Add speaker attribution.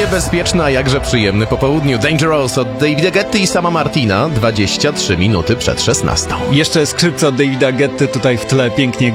Speaker 1: niebezpieczny, a jakże przyjemny po południu. Dangerous od Davida Getty i Sama Martina, 23 minuty przed 16.
Speaker 2: Jeszcze skrzypce od Davida Getty tutaj w tle pięknie